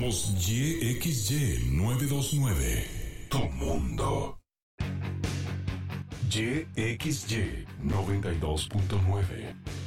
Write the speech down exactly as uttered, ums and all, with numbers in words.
Somos Y X Y novecientos veintinueve. Tu mundo. Y X Y noventa y dos punto nueve.